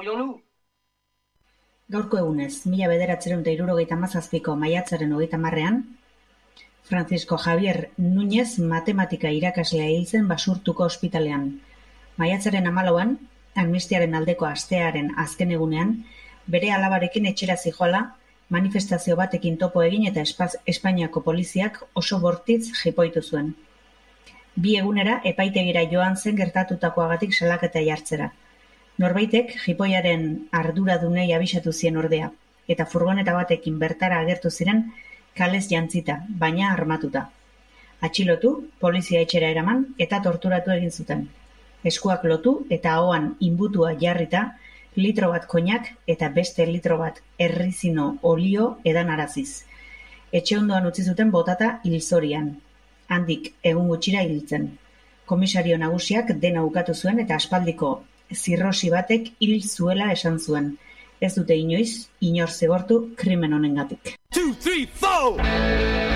Voyons-nous. Gaurko egunez, 1977ko maiatzaren 30ean, Francisco Javier Núñez matematika irakaslea hil zen Basurtuko ospitalean. Maiatzaren 14an, amnistiaren aldeko astearen azken egunean, bere alabarekin etxera zihoala, manifestazio batekin topo egin eta Espainiako poliziak oso bortitz jipoitu zuen. 2 egunera epaitegira joan zen gertatutakoagatik salaketa jartzera. Norbaitek jipoiaren arduradunei abisatu zien ordea, eta furgoneta batekin bertara agertu ziren kalez jantzita, baina armatuta. Atxilotu, polizia etxera eraman eta torturatu egin zuten. Eskuak lotu eta ahoan inbutua jarrita, litro bat koinak eta beste litro bat errizino olio edanaraziz. Etxe ondoan utzi zuten botata hilzorian. Handik egun gutxira hiltzen. Komisario nagusiak dena ukatu zuen eta aspaldiko zirrosi batek hil zuela esan zuen. Ez dute inoiz inor zigortu krimen honengatik. 2, 3, 4!